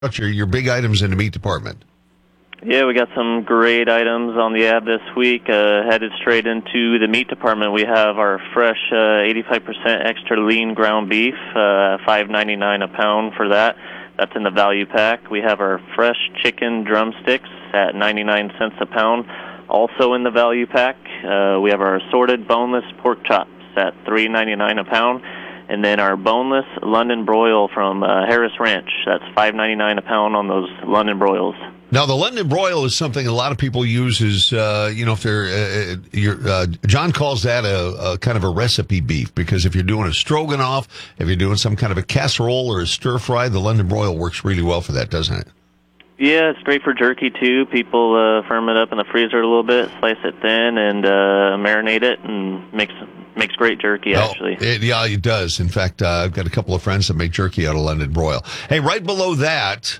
What's your big items in the meat department? Yeah, we got some great items on the ad this week. Headed straight into the meat department, we have our fresh 85% extra lean ground beef, $5.99 a pound for that. That's in the value pack. We have our fresh chicken drumsticks at 99 cents a pound, also in the value pack. We have our assorted boneless pork chops at $3.99 a pound. And then our boneless London broil from Harris Ranch. That's $5.99 a pound on those London broils. Now, the London broil is something a lot of people use as, if they're, John calls that a kind of a recipe beef, because if you're doing a stroganoff, if you're doing some kind of a casserole or a stir fry, the London broil works really well for that, doesn't it? Yeah, it's great for jerky, too. People firm it up in the freezer a little bit, slice it thin, and marinate it, and makes great jerky, actually. It does. In fact, I've got a couple of friends that make jerky out of London broil. Hey, right below that,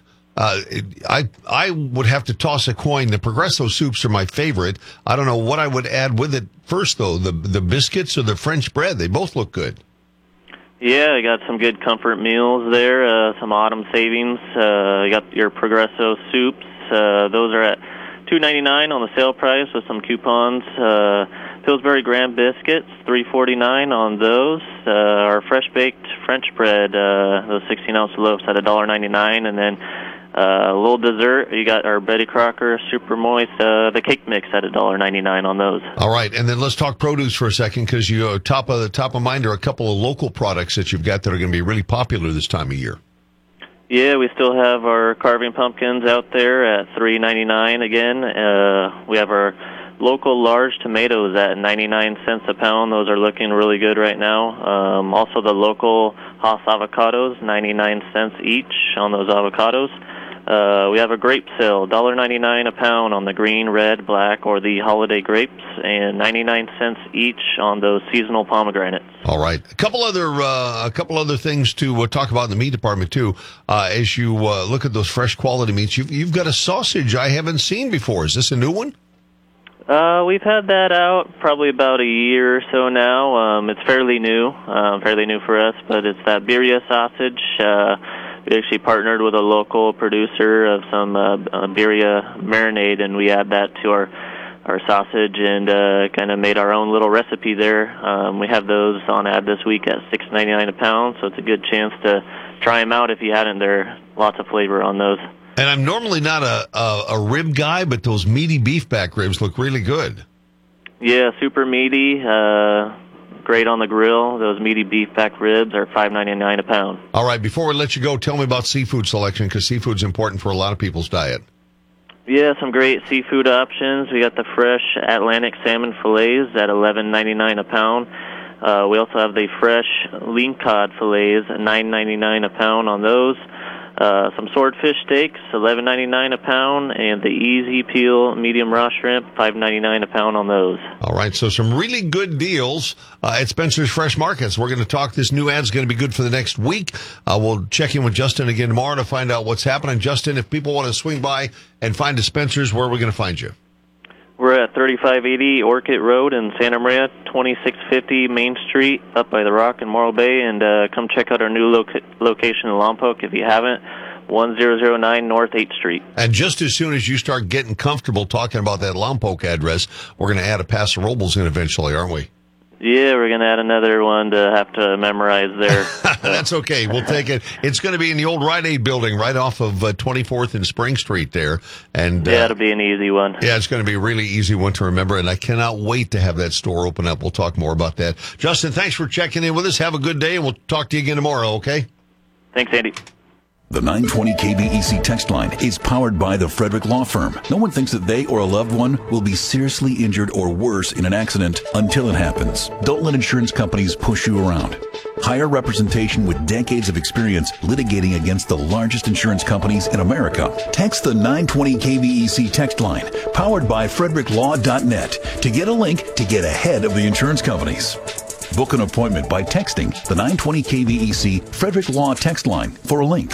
I would have to toss a coin. The Progresso soups are my favorite. I don't know what I would add with it first, though. The biscuits or the French bread, they both look good. Yeah, you got some good comfort meals there, some autumn savings. You got your Progresso soups. Those are at $2.99 on the sale price with some coupons. Pillsbury Graham biscuits, $3.49 on those. Our fresh baked French bread, those 16-ounce loaves at $1.99, and then a little dessert. You got our Betty Crocker Super Moist, the cake mix at $1.99 on those. All right, and then let's talk produce for a second, because you top of mind are a couple of local products that you've got that are going to be really popular this time of year. Yeah, we still have our carving pumpkins out there at $3.99 again. We have our local large tomatoes at 99 cents a pound. Those are looking really good right now. Also the local Hass avocados, 99 cents each on those avocados. We have a grape sale, $1.99 a pound on the green, red, black, or the holiday grapes, and 99 cents each on those seasonal pomegranates. All right. A couple other things to talk about in the meat department, too. As you look at those fresh quality meats, you've got a sausage I haven't seen before. Is this a new one? We've had that out probably about a year or so now. It's fairly new for us, but it's that birria sausage. We actually partnered with a local producer of some birria marinade, and we add that to our sausage and kind of made our own little recipe there. We have those on ad this week at $6.99 a pound, so it's a good chance to try them out if you hadn't. There lots of flavor on those. And I'm normally not a rib guy, but those meaty beef back ribs look really good. Yeah, super meaty, great on the grill. Those meaty beef back ribs are $5.99 a pound. All right, before we let you go, tell me about seafood selection, because seafood's important for a lot of people's diet. Yeah, some great seafood options. We got the fresh Atlantic salmon fillets at $11.99 a pound. We also have the fresh lean cod fillets at $9.99 a pound on those. Some swordfish steaks, $11.99 a pound, and the easy peel medium raw shrimp, $5.99 a pound on those. All right, so some really good deals at Spencer's Fresh Markets. We're going to talk. This new ad's going to be good for the next week. We'll check in with Justin again tomorrow to find out what's happening. Justin, if people want to swing by and find a Spencer's, where are we going to find you? We're at 3580 Orchid Road in Santa Maria, 2650 Main Street, up by the Rock in Morro Bay, and come check out our new location in Lompoc if you haven't, 1009 North 8th Street. And just as soon as you start getting comfortable talking about that Lompoc address, we're going to add a Paso Robles in eventually, aren't we? Yeah, we're going to add another one to have to memorize there. That's okay. We'll take it. It's going to be in the old Rite Aid building right off of 24th and Spring Street there. And yeah, it'll be an easy one. Yeah, it's going to be a really easy one to remember, and I cannot wait to have that store open up. We'll talk more about that. Justin, thanks for checking in with us. Have a good day, and we'll talk to you again tomorrow, okay? Thanks, Andy. The 920 KBEC text line is powered by the Frederick Law Firm. No one thinks that they or a loved one will be seriously injured or worse in an accident until it happens. Don't let insurance companies push you around. Hire representation with decades of experience litigating against the largest insurance companies in America. Text the 920 KBEC text line, powered by FrederickLaw.net, to get a link to get ahead of the insurance companies. Book an appointment by texting the 920 KBEC Frederick Law text line for a link.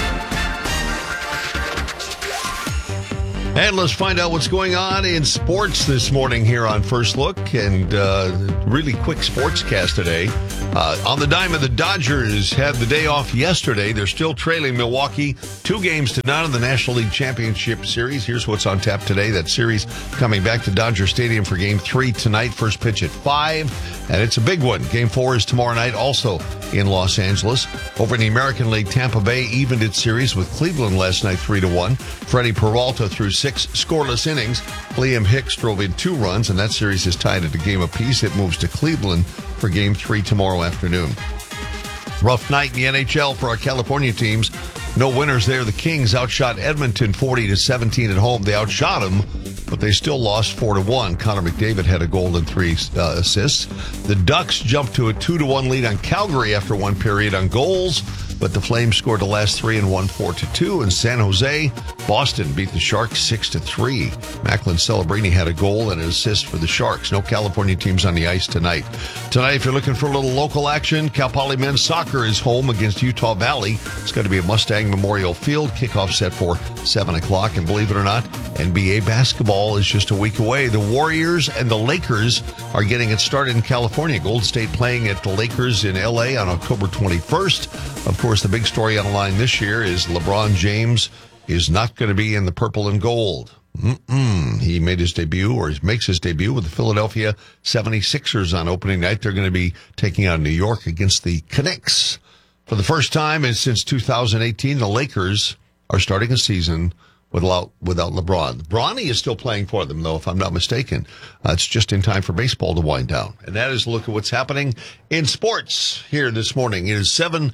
And let's find out what's going on in sports this morning here on First Look. And really quick sportscast today. On the diamond, the Dodgers had the day off yesterday. They're still trailing Milwaukee 2-0 in the National League Championship Series. Here's what's on tap today. That series coming back to Dodger Stadium for Game 3 tonight. First pitch at 5, and it's a big one. Game 4 is tomorrow night, also in Los Angeles. Over in the American League, Tampa Bay evened its series with Cleveland last night 3-1. Freddie Peralta threw 6 scoreless innings. Liam Hicks drove in 2 runs, and that series is tied at a game apiece. It moves to Cleveland for Game 3 tomorrow afternoon. Rough night in the NHL for our California teams. No winners there. The Kings outshot Edmonton 40-17 at home. They outshot them, but they still lost 4-1. Connor McDavid had a goal and 3 assists. The Ducks jumped to a 2-1 lead on Calgary after one period on goals, but the Flames scored the last 3 and won 4-2. In San Jose, Boston beat the Sharks 6-3. Macklin Celebrini had a goal and an assist for the Sharks. No California teams on the ice tonight. Tonight, if you're looking for a little local action, Cal Poly men's soccer is home against Utah Valley. It's going to be at Mustang Memorial Field. Kickoff set for 7 o'clock. And believe it or not, NBA basketball is just a week away. The Warriors and the Lakers are getting it started in California. Golden State playing at the Lakers in LA on October 21st. Of course, the big story on the line this year is LeBron James is not going to be in the purple and gold. He made his debut, or he makes his debut with the Philadelphia 76ers on opening night. They're going to be taking on New York against the Knicks. For the first time since 2018, the Lakers are starting a season without LeBron. Bronny is still playing for them, though, if I'm not mistaken. It's just in time for baseball to wind down. And that is a look at what's happening in sports here this morning. It is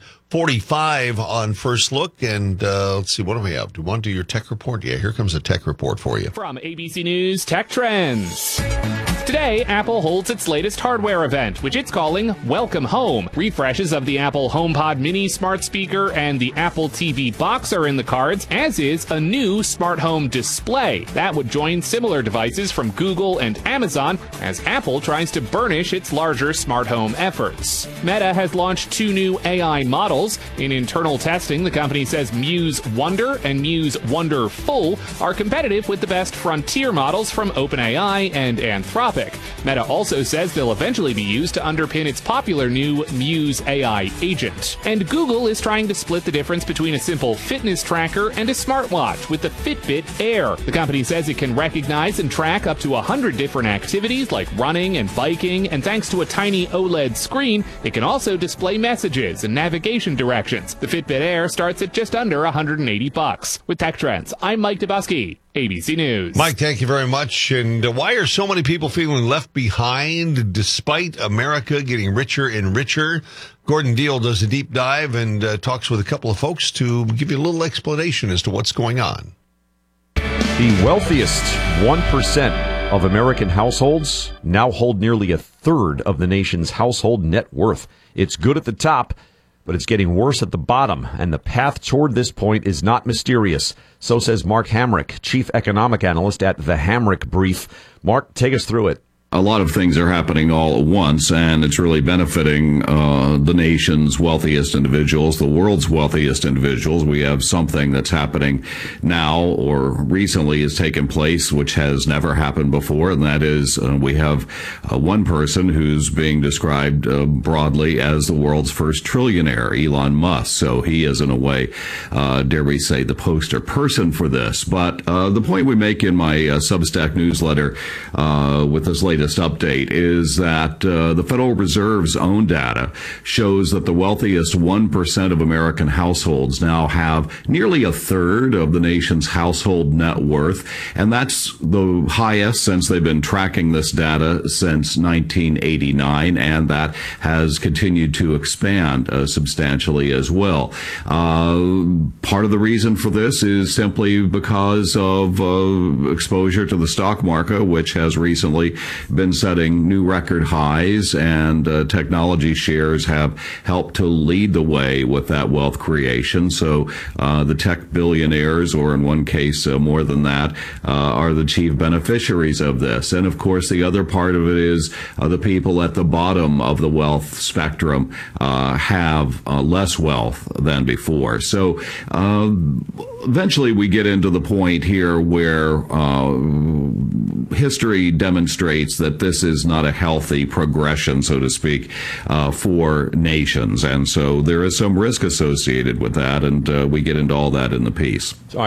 7:45 on First Look, and let's see, what do we have? Do you want to do your tech report? Yeah, here comes a tech report for you. From ABC News Tech Trends. Today, Apple holds its latest hardware event, which it's calling Welcome Home. Refreshes of the Apple HomePod Mini smart speaker and the Apple TV box are in the cards, as is a new smart home display. That would join similar devices from Google and Amazon as Apple tries to burnish its larger smart home efforts. Meta has launched 2 new AI models. In internal testing, the company says Muse Wonder and Muse Wonderful are competitive with the best frontier models from OpenAI and Anthropic. Meta also says they'll eventually be used to underpin its popular new Muse AI agent. And Google is trying to split the difference between a simple fitness tracker and a smartwatch with the Fitbit Air. The company says it can recognize and track up to 100 different activities like running and biking, and thanks to a tiny OLED screen, it can also display messages and navigation directions. The Fitbit Air starts at just under $180. With Tech Trends, I'm Mike Dubusky, ABC News. Mike, thank you very much. And why are so many people feeling left behind despite America getting richer and richer? Gordon Deal does a deep dive and talks with a couple of folks to give you a little explanation as to what's going on. The wealthiest 1% of American households now hold nearly a third of the nation's household net worth. It's good at the top, but it's getting worse at the bottom, and the path toward this point is not mysterious. So says Mark Hamrick, chief economic analyst at the Hamrick Brief. Mark, take us through it. A lot of things are happening all at once, and it's really benefiting the nation's wealthiest individuals, the world's wealthiest individuals. We have something that's happening now or recently has taken place, which has never happened before, and that is we have one person who's being described broadly as the world's first trillionaire, Elon Musk. So he is, in a way, dare we say, the poster person for this. But the point we make in my Substack newsletter with this latest update is that the Federal Reserve's own data shows that the wealthiest 1% of American households now have nearly a third of the nation's household net worth, and that's the highest since they've been tracking this data since 1989, and that has continued to expand substantially as well. Part of the reason for this is simply because of exposure to the stock market, which has recently been setting new record highs, and technology shares have helped to lead the way with that wealth creation. So the tech billionaires, or in one case more than that, are the chief beneficiaries of this. And of course, the other part of it is the people at the bottom of the wealth spectrum have less wealth than before. So eventually we get into the point here where history demonstrates that this is not a healthy progression, so to speak, for nations. And so there is some risk associated with that, and we get into all that in the piece.